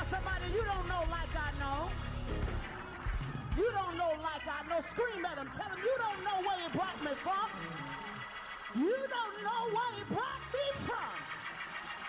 somebody you don't know like I know. You don't know like I know. Scream at him. Tell him you don't know where he brought me from. You don't know where he brought me from.